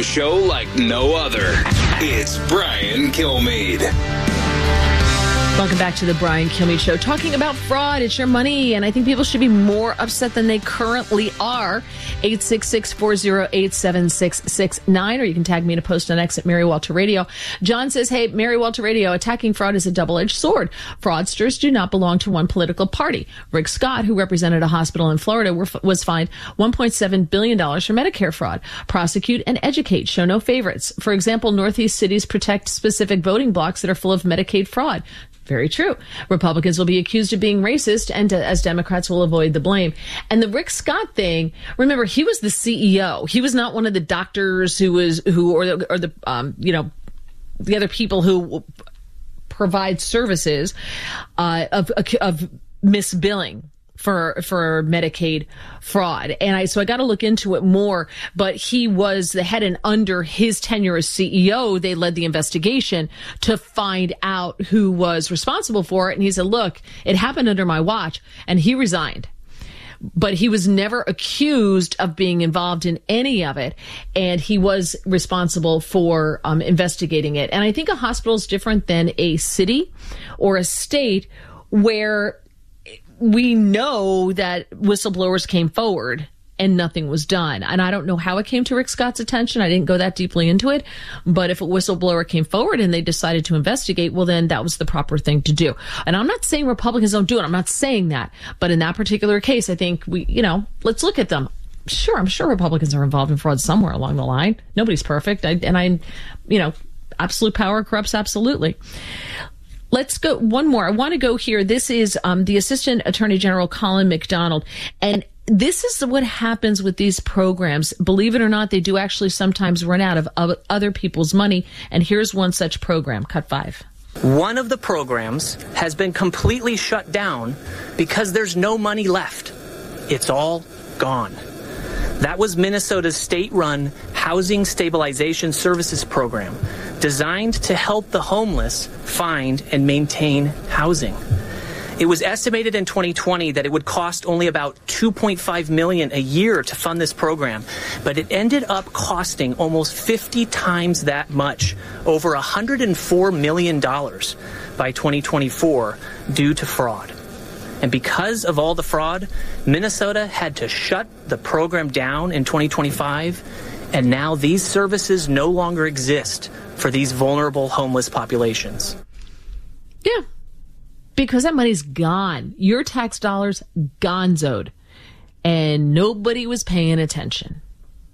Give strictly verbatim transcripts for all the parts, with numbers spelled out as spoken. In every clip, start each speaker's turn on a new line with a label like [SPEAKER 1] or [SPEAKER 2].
[SPEAKER 1] radio show like no other. It's Brian Kilmeade.
[SPEAKER 2] Welcome back to the Brian Kilmeade Show. Talking about fraud, it's your money, and I think people should be more upset than they currently are. eight six six, four oh eight, seven six six nine, or you can tag me in a post on X at Mary Walter Radio. John says, hey, Mary Walter Radio, attacking fraud is a double-edged sword. Fraudsters do not belong to one political party. Rick Scott, who represented a hospital in Florida, were, was fined one point seven billion dollars for Medicare fraud. Prosecute and educate. Show no favorites. For example, Northeast cities protect specific voting blocks that are full of Medicaid fraud. Very true. Republicans will be accused of being racist, and uh, as Democrats will avoid the blame. And the Rick Scott thing, remember, he was the C E O. He was not one of the doctors who was, who, or the, or the, um, you know, the other people who provide services, uh, of, of misbilling for, for Medicaid fraud. And I, so I got to look into it more, but he was the head, and under his tenure as C E O, they led the investigation to find out who was responsible for it. And he said, look, it happened under my watch, and he resigned. But he was never accused of being involved in any of it, and he was responsible for um, investigating it. And I think a hospital is different than a city or a state where we know that whistleblowers came forward and nothing was done. And I don't know how it came to Rick Scott's attention. I didn't go that deeply into it. But if a whistleblower came forward and they decided to investigate, well, then that was the proper thing to do. And I'm not saying Republicans don't do it. I'm not saying that. But in that particular case, I think we, you know, let's look at them. Sure, I'm sure Republicans are involved in fraud somewhere along the line. Nobody's perfect. I, and I, you know, absolute power corrupts absolutely. Let's go one more. I want to go here. This is um, the Assistant Attorney General, Colin McDonald. And this is what happens with these programs. Believe it or not, they do actually sometimes run out of other people's money. And here's one such program. Cut five.
[SPEAKER 3] One of the programs has been completely shut down because there's no money left. It's all gone. That was Minnesota's state-run Housing Stabilization Services Program, designed to help the homeless find and maintain housing. It was estimated in twenty twenty that it would cost only about two point five million dollars a year to fund this program, but it ended up costing almost fifty times that much, over one hundred four million dollars by twenty twenty-four, due to fraud. And because of all the fraud, Minnesota had to shut the program down in twenty twenty-five, and now these services no longer exist for these vulnerable homeless populations.
[SPEAKER 2] Yeah, because that money's gone. Your tax dollars gonzoed, and nobody was paying attention.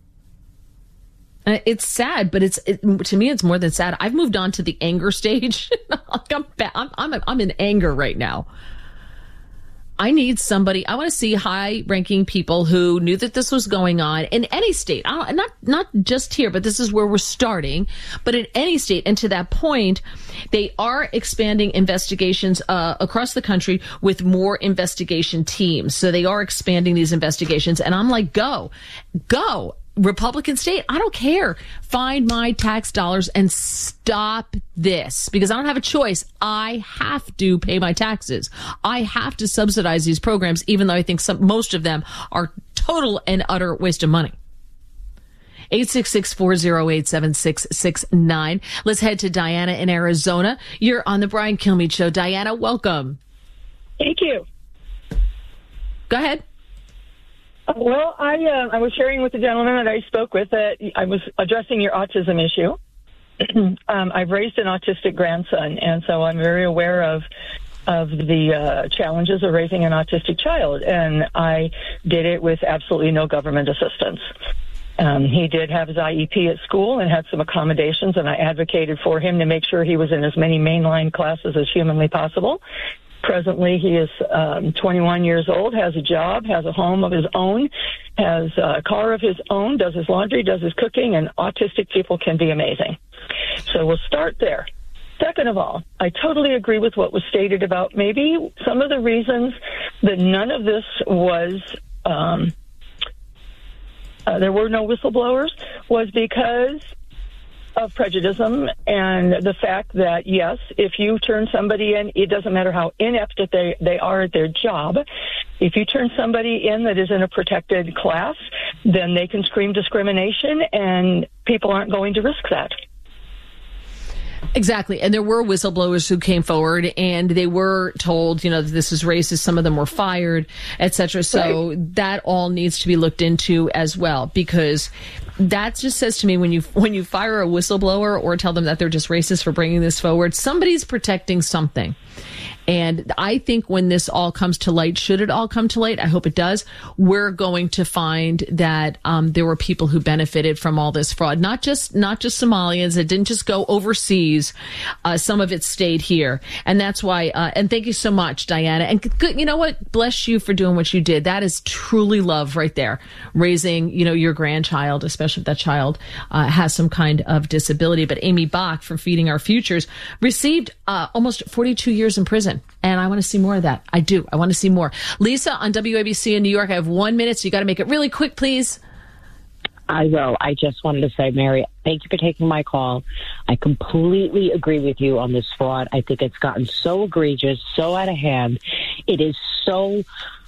[SPEAKER 2] Uh, it's sad, but it's it, to me, it's more than sad. I've moved on to the anger stage. I'm, I'm, I'm, I'm in anger right now. I need somebody. I want to see high-ranking people who knew that this was going on in any state. I don't, not not just here, but this is where we're starting. But in any state, and to that point, they are expanding investigations uh, across the country with more investigation teams. So they are expanding these investigations, and I'm like, go, go. Republican state, I don't care. Find my tax dollars and stop this, because I don't have a choice. I have to pay my taxes. I have to subsidize these programs, even though I think some, most of them are total and utter waste of money. eight six six, four oh eight, seven six six nine. Let's head to Diana in Arizona. You're on the Brian Kilmeade Show. Diana, welcome.
[SPEAKER 4] Thank you.
[SPEAKER 2] Go ahead.
[SPEAKER 4] Well, I uh, I was sharing with the gentleman that I spoke with that I was addressing your autism issue. um, I've raised an autistic grandson, and so I'm very aware of of the uh, challenges of raising an autistic child, and I did it with absolutely no government assistance. Um, he did have his I E P at school and had some accommodations, and I advocated for him to make sure he was in as many mainline classes as humanly possible. Presently, he is um, twenty-one years old, has a job, has a home of his own, has a car of his own, does his laundry, does his cooking, and autistic people can be amazing. So we'll start there. Second of all, I totally agree with what was stated about maybe some of the reasons that none of this was, um, uh, there were no whistleblowers, was because of prejudice and the fact that, yes, if you turn somebody in, it doesn't matter how inept they, they are at their job, If you turn somebody in that is in a protected class, then they can scream discrimination, and people aren't going to risk that.
[SPEAKER 2] Exactly. And there were whistleblowers who came forward, and they were told, you know, that this is racist. Some of them were fired, et cetera. So right. that all needs to be looked into as well, because that just says to me, when you when you fire a whistleblower or tell them that they're just racist for bringing this forward, somebody's protecting something. And I think when this all comes to light, should it all come to light, I hope it does, we're going to find that um, there were people who benefited from all this fraud. Not just not just Somalians. It didn't just go overseas. Uh, some of it stayed here. And that's why, uh, and thank you so much, Diana. And good, you know what? Bless you for doing what you did. That is truly love right there. Raising, you know, your grandchild, especially if that child uh, has some kind of disability. But Amy Bach from Feeding Our Futures received uh, almost forty-two years in prison. And I want to see more of that. I do. I want to see more. Lisa on W A B C in New York. I have one minute, so you got to make it really quick, please.
[SPEAKER 5] I will. I just wanted to say, Mary, thank you for taking my call. I completely agree with you on this fraud. I think it's gotten so egregious, so out of hand. It is so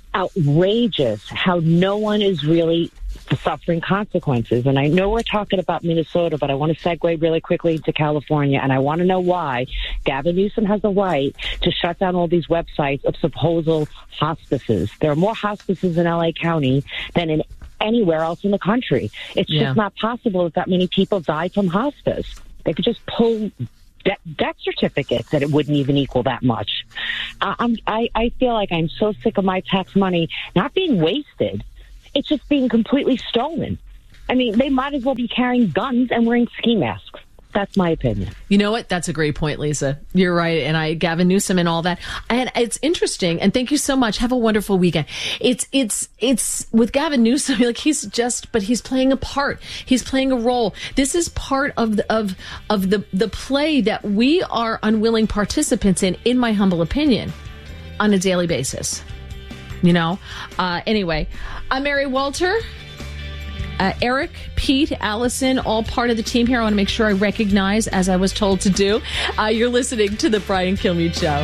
[SPEAKER 5] outrageous how no one is really suffering consequences. And I know we're talking about Minnesota, but I want to segue really quickly into California, and I want to know why Gavin Newsom has the right to shut down all these websites of supposed hospices. There are more hospices in L A County than in anywhere else in the country. It's yeah. just not possible that that many people die from hospice. They could just pull de- death certificates that it wouldn't even equal that much. Uh, I'm, I, I feel like I'm so sick of my tax money not being wasted. It's just being completely stolen. I mean, they might as well be carrying guns and wearing ski masks. That's my opinion.
[SPEAKER 2] You know what? That's a great point, Lisa. You're right. And I, Gavin Newsom and all that. And it's interesting. And thank you so much. Have a wonderful weekend. It's, it's, it's with Gavin Newsom, like he's just, but he's playing a part. He's playing a role. This is part of the, of, of the, the play that we are unwilling participants in, in my humble opinion, on a daily basis. You know? Uh, anyway, I'm Mary Walter. Uh, Eric, Pete, Allison, all part of the team here. I want to make sure I recognize, as I was told to do. Uh, you're listening to The Brian Kilmeade Show.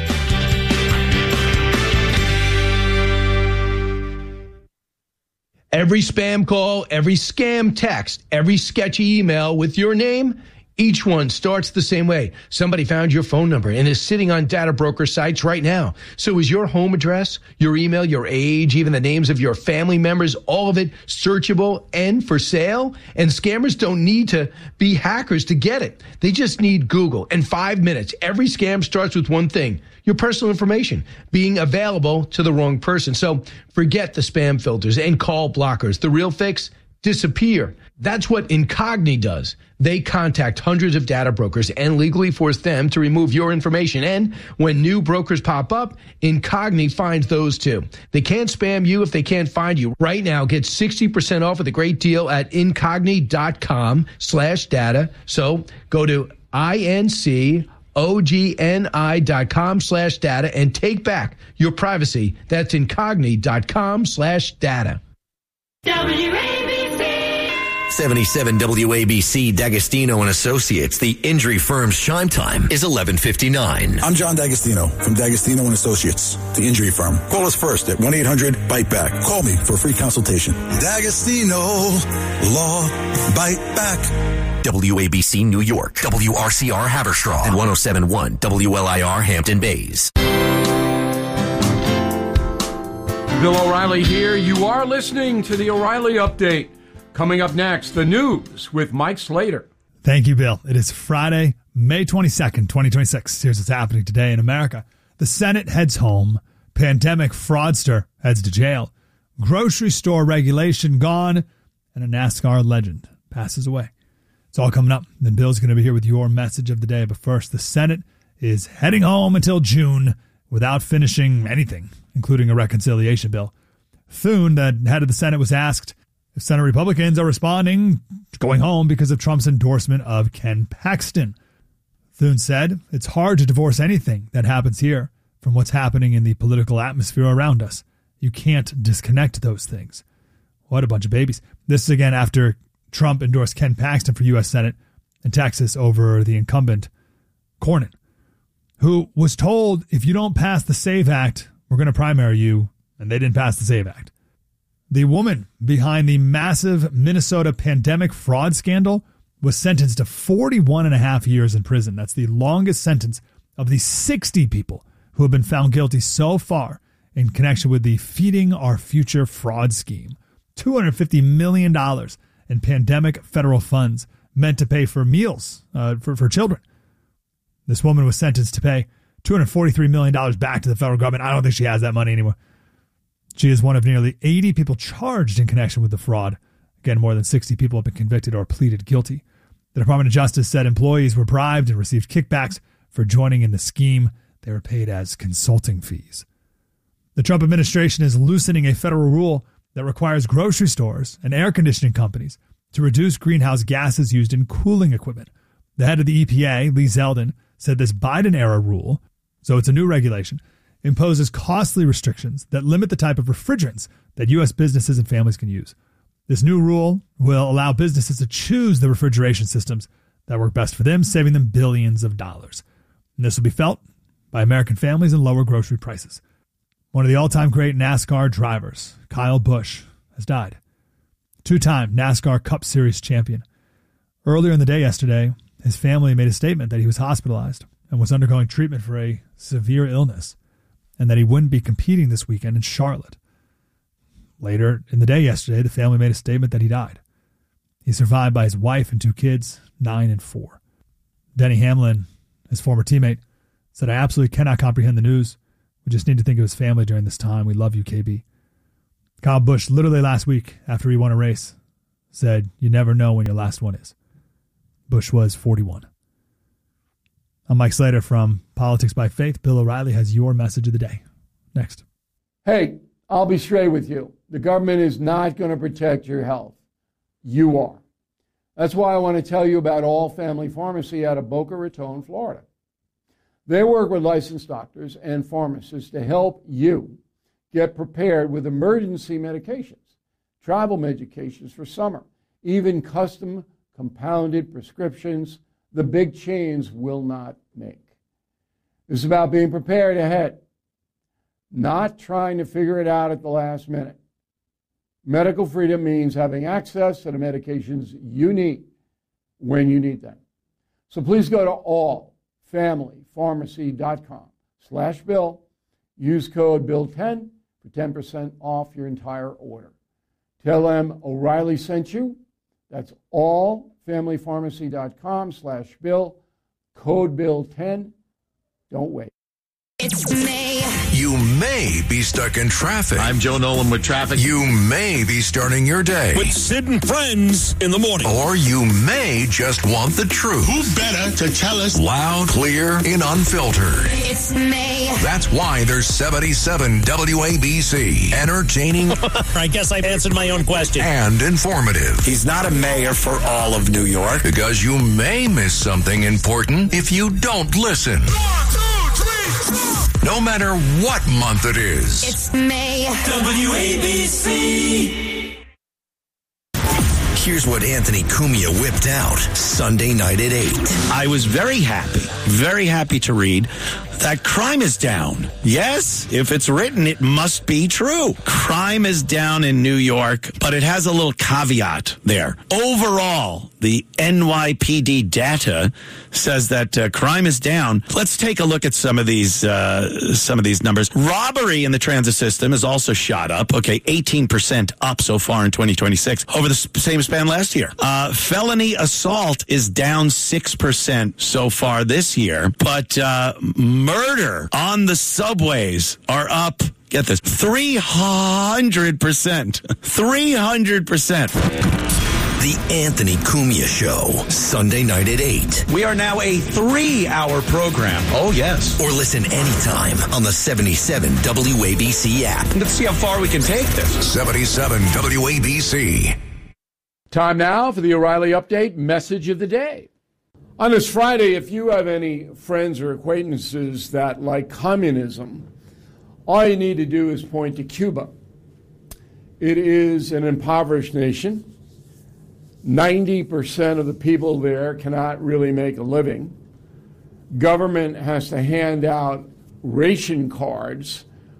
[SPEAKER 6] Every spam call, every scam text, every sketchy email with your name, each one starts the same way. Somebody found your phone number and is sitting on data broker sites right now. So is your home address, your email, your age, even the names of your family members, all of it searchable and for sale? And scammers don't need to be hackers to get it. They just need Google. In five minutes, every scam starts with one thing: your personal information being available to the wrong person. So forget the spam filters and call blockers. The real fix: disappear. That's what Incogni does. They contact hundreds of data brokers and legally force them to remove your information. And when new brokers pop up, Incogni finds those too. They can't spam you if they can't find you. Right now, get sixty percent off with a great deal at incogni.com slash data. So go to I-N-C-O-G-N-I dot com slash data and take back your privacy. That's incogni.com slash data.
[SPEAKER 7] W A B C seventy-seven W A B C D'Agostino and Associates. The injury firm's chime time is eleven fifty-nine.
[SPEAKER 8] I'm John D'Agostino from D'Agostino and Associates, the injury firm. Call us first at one eight hundred bite back. Call me for a free consultation. D'Agostino Law Bite Back.
[SPEAKER 7] W A B C New York, W R C R Haverstraw, and one oh seven point one W L I R Hampton Bays.
[SPEAKER 9] Bill O'Reilly here. You are listening to the O'Reilly Update. Coming up next, the news with Mike Slater.
[SPEAKER 10] Thank you, Bill. It is Friday, May twenty-second, twenty twenty-six. Here's what's happening today in America. The Senate heads home. Pandemic fraudster heads to jail. Grocery store regulation gone. And a NASCAR legend passes away. It's all coming up. Then Bill's going to be here with your message of the day. But first, the Senate is heading home until June without finishing anything, including a reconciliation bill. Thune, the head of the Senate, was asked if Senate Republicans are responding to going home because of Trump's endorsement of Ken Paxton. Thune said, "It's hard to divorce anything that happens here from what's happening in the political atmosphere around us. You can't disconnect those things." What a bunch of babies. This is again after Trump endorsed Ken Paxton for U S Senate in Texas over the incumbent Cornyn, who was told, if you don't pass the SAVE Act, we're going to primary you and they didn't pass the SAVE Act. The woman behind the massive Minnesota pandemic fraud scandal was sentenced to forty-one and a half years in prison. That's the longest sentence of the sixty people who have been found guilty so far in connection with the Feeding Our Future fraud scheme. two hundred fifty million dollars in pandemic federal funds meant to pay for meals uh, for, for children. This woman was sentenced to pay two hundred forty-three million dollars back to the federal government. I don't think she has that money anymore. She is one of nearly eighty people charged in connection with the fraud. Again, more than sixty people have been convicted or pleaded guilty. The Department of Justice said employees were bribed and received kickbacks for joining in the scheme. They were paid as consulting fees. The Trump administration is loosening a federal rule that requires grocery stores and air conditioning companies to reduce greenhouse gases used in cooling equipment. The head of the E P A, Lee Zeldin, said this Biden-era rule, so it's a new regulation, imposes costly restrictions that limit the type of refrigerants that U S businesses and families can use. This new rule will allow businesses to choose the refrigeration systems that work best for them, saving them billions of dollars. And this will be felt by American families and lower grocery prices. One of the all-time great NASCAR drivers, Kyle Busch, has died. Two-time NASCAR Cup Series champion. Earlier in the day yesterday, his family made a statement that he was hospitalized and was undergoing treatment for a severe illness, and that he wouldn't be competing this weekend in Charlotte. Later in the day yesterday, the family made a statement that he died. He's survived by his wife and two kids, nine and four. Denny Hamlin, his former teammate, said, "I absolutely cannot comprehend the news. We just need to think of his family during this time. We love you, K B." Kyle Busch, literally last week, after he won a race, said, "You never know when your last one is." Busch was forty-one. I'm Mike Slater from Politics by Faith. Bill O'Reilly has your message of the day. Next.
[SPEAKER 9] Hey, I'll be straight with you. The government is not going to protect your health. You are. That's why I want to tell you about All Family Pharmacy out of Boca Raton, Florida. They work with licensed doctors and pharmacists to help you get prepared with emergency medications, travel medications for summer, even custom compounded prescriptions the big chains will not make. It's about being prepared ahead, not trying to figure it out at the last minute. Medical freedom means having access to the medications you need when you need them. So please go to all family pharmacy dot com slash bill. Use code bill ten for ten percent off your entire order. Tell them O'Reilly sent you. That's all family pharmacy dot com slash bill. Code bill ten. Don't wait.
[SPEAKER 7] It's May. You may be stuck in traffic.
[SPEAKER 11] I'm Joe Nolan with traffic.
[SPEAKER 7] You may be starting your day
[SPEAKER 11] with Sid and Friends in the morning.
[SPEAKER 7] Or you may just want the truth.
[SPEAKER 11] Who better to tell us?
[SPEAKER 7] Loud, clear, and unfiltered.
[SPEAKER 11] It's May.
[SPEAKER 7] That's why there's seventy-seven W A B C. Entertaining.
[SPEAKER 11] I guess I answered my own question.
[SPEAKER 7] And informative.
[SPEAKER 11] He's not a mayor for all of New York.
[SPEAKER 7] Because you may miss something important if you don't listen.
[SPEAKER 11] One, two, three, four.
[SPEAKER 7] No matter what month it is.
[SPEAKER 11] It's May. W A B C.
[SPEAKER 7] Here's what Anthony Cumia whipped out Sunday night at eight.
[SPEAKER 12] I was very happy, very happy to read that crime is down. Yes, if it's written, it must be true. Crime is down in New York, but it has a little caveat there. Overall, the N Y P D data says that uh, crime is down. Let's take a look at some of these uh, some of these numbers. Robbery in the transit system has also shot up. Okay, eighteen percent up so far in twenty twenty-six over the same span last year. Uh, felony assault is down six percent so far this year, but uh, murder on the subways are up, get this, three hundred percent. three hundred percent.
[SPEAKER 7] The Anthony Cumia Show, Sunday night at eight.
[SPEAKER 12] We are now a three-hour program. Oh, yes.
[SPEAKER 7] Or listen anytime on the seventy-seven W A B C app.
[SPEAKER 12] Let's see how far we can take this.
[SPEAKER 7] seventy-seven W A B C.
[SPEAKER 9] Time now for the O'Reilly Update Message of the Day. On this Friday, if you have any friends or acquaintances that like communism, all you need to do is point to Cuba. It is an impoverished nation. ninety percent of the people there cannot really make a living. Government has to hand out ration cards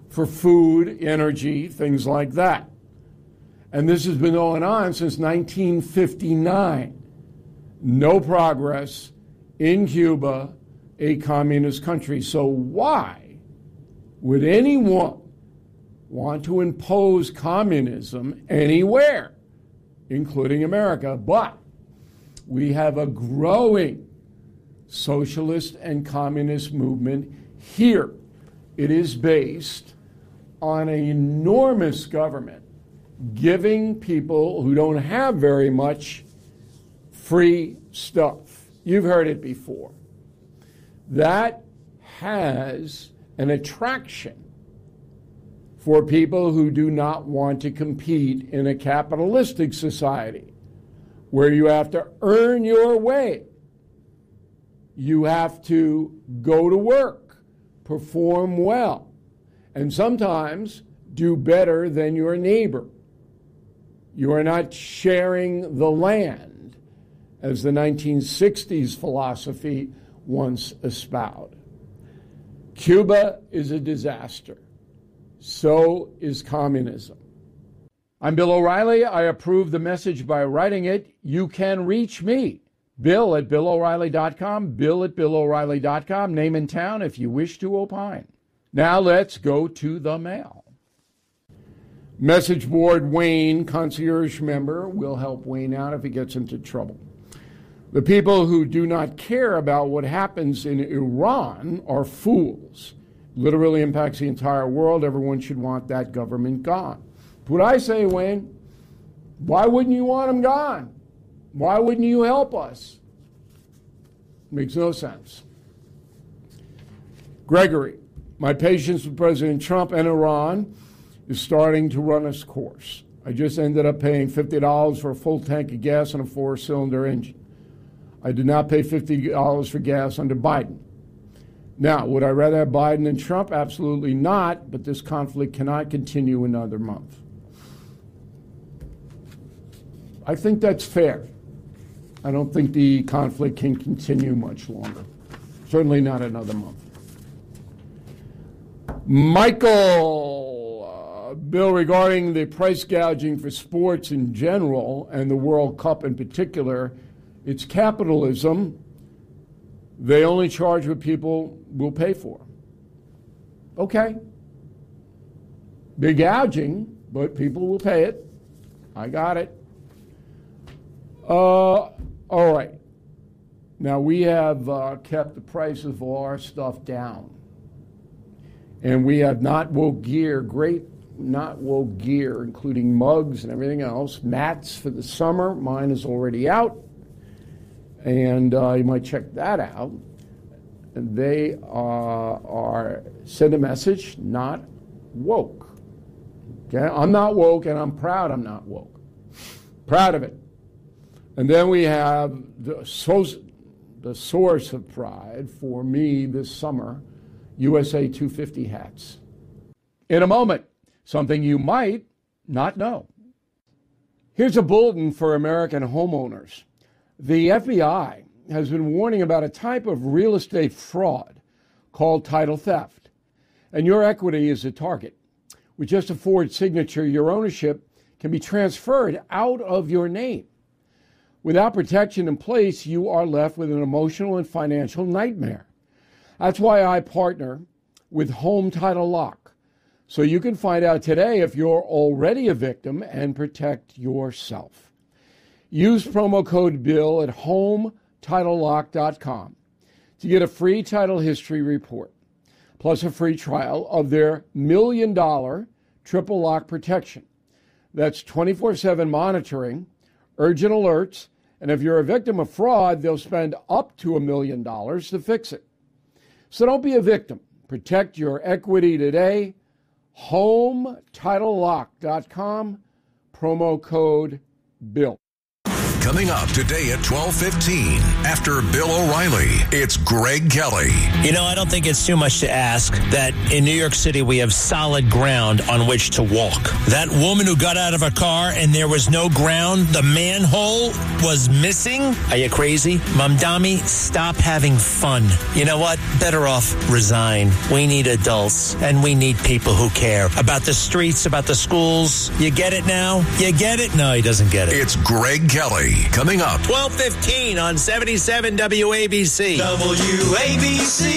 [SPEAKER 9] for food, energy, things like that. And this has been going on since nineteen fifty-nine. No progress in Cuba, a communist country. So why would anyone want to impose communism anywhere, including America? But we have a growing socialist and communist movement here. It is based on an enormous government giving people who don't have very much free stuff. You've heard it before. That has an attraction for people who do not want to compete in a capitalistic society where you have to earn your way. You have to go to work, perform well, and sometimes do better than your neighbor. You are not sharing the land, as the nineteen sixties philosophy once espoused. Cuba is a disaster. So is communism. I'm Bill O'Reilly. I approve the message by writing it. You can reach me, Bill at Bill O'Reilly dot com, Bill at Bill O'Reilly dot com, name and town if you wish to opine. Now let's go to the mail. Message board Wayne, concierge member, will help Wayne out if he gets into trouble. The people who do not care about what happens in Iran are fools. Literally impacts the entire world. Everyone should want that government gone. What I say, Wayne, why wouldn't you want them gone? Why wouldn't you help us? Makes no sense. Gregory, my patience with President Trump and Iran is starting to run its course. I just ended up paying fifty dollars for a full tank of gas on a four-cylinder engine. I did not pay fifty dollars for gas under Biden. Now, would I rather have Biden than Trump? Absolutely not, but this conflict cannot continue another month. I think that's fair. I don't think the conflict can continue much longer. Certainly not another month. Michael, uh, Bill, regarding the price gouging for sports in general and the World Cup in particular, it's capitalism. They only charge what people will pay for. Okay. Big gouging, but people will pay it. I got it. Uh, all right. Now, we have uh, kept the price of all our stuff down. And we have not woke gear, great not woke gear, including mugs and everything else. Mats for the summer. Mine is already out. And uh, you might check that out. And they uh, are, send a message, not woke. Okay, I'm not woke, and I'm proud I'm not woke. Proud of it. And then we have the, so, the source of pride for me this summer, U S A two fifty hats. In a moment, something you might not know. Here's a bulletin for American homeowners. The F B I has been warning about a type of real estate fraud called title theft. And your equity is a target. With just a Ford signature, your ownership can be transferred out of your name. Without protection in place, you are left with an emotional and financial nightmare. That's why I partner with Home Title Lock, so you can find out today if you're already a victim and protect yourself. Use promo code BILL at home title lock dot com to get a free title history report, plus a free trial of their million dollar triple lock protection. That's twenty-four seven monitoring, urgent alerts, and if you're a victim of fraud, they'll spend up to a million dollars to fix it. So don't be a victim. Protect your equity today. home title lock dot com, promo code BILL.
[SPEAKER 13] Coming up today at twelve fifteen. After Bill O'Reilly, it's Greg Kelly.
[SPEAKER 14] You know, I don't think it's too much to ask that in New York City we have solid ground on which to walk. That woman who got out of her car and there was no ground, the manhole was missing. Are you crazy? Mamdani, stop having fun. You know what? Better off resign. We need adults and we need people who care about the streets, about the schools. You get it now? You get it? No, he doesn't get it.
[SPEAKER 13] It's Greg Kelly. Coming up.
[SPEAKER 14] twelve fifteen on seventy-seven W A B C.
[SPEAKER 11] W A B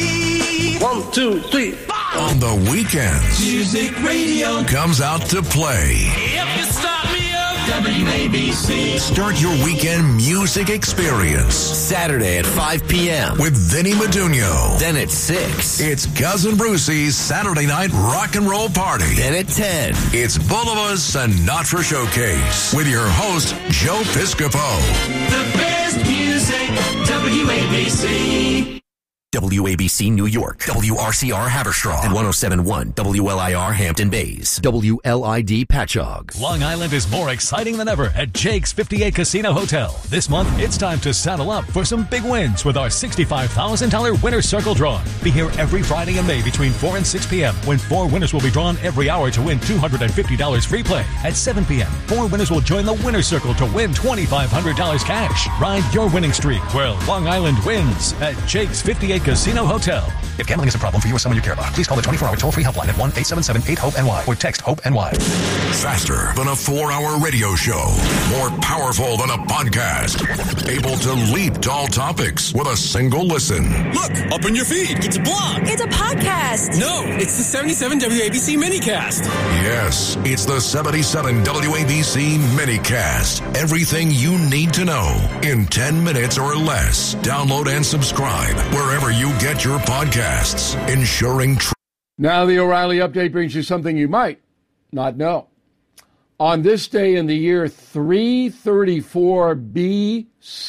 [SPEAKER 11] C.
[SPEAKER 13] One, two, three, four. On the weekends.
[SPEAKER 11] Music radio.
[SPEAKER 13] Comes out to play.
[SPEAKER 11] If you start me up, W A B C.
[SPEAKER 13] Start your weekend music experience.
[SPEAKER 7] Saturday at five p.m.
[SPEAKER 13] with Vinny Madunio.
[SPEAKER 7] Then at six.
[SPEAKER 13] It's Cousin Brucey's Saturday Night Rock and Roll Party.
[SPEAKER 7] Then at ten.
[SPEAKER 13] It's Bulliva's Sinatra Showcase with your host, Joe Piscopo.
[SPEAKER 11] The best music, W A B C.
[SPEAKER 7] W A B C New York, W R C R Haverstraw, and one oh seven point one W L I R Hampton Bays, W L I D Patchogue.
[SPEAKER 15] Long Island is more exciting than ever at Jake's fifty-eight Casino Hotel. This month, it's time to saddle up for some big wins with our sixty-five thousand dollars Winner's Circle Draw. Be here every Friday in May between four and six p.m. when four winners will be drawn every hour to win two hundred fifty dollars free play. At seven p.m., four winners will join the Winner's Circle to win twenty-five hundred dollars cash. Ride your winning streak where Long Island wins at Jake's fifty-eight Casino Hotel.
[SPEAKER 16] If gambling is a problem for you or someone you care about, please call the twenty-four hour toll-free helpline at one eight seven seven eight hope N Y or text HOPE-NY.
[SPEAKER 13] Faster than a four-hour radio show. More powerful than a podcast. Able to leap tall topics with a single listen.
[SPEAKER 17] Look, up in your feed. It's a blog.
[SPEAKER 18] It's a podcast.
[SPEAKER 17] No, it's the seventy-seven W A B C minicast.
[SPEAKER 13] Yes, it's the seventy-seven W A B C minicast. Everything you need to know in ten minutes or less. Download and subscribe wherever you get your podcasts. Ensuring tr-
[SPEAKER 9] Now the O'Reilly Update brings you something you might not know. On this day in the year three thirty-four B C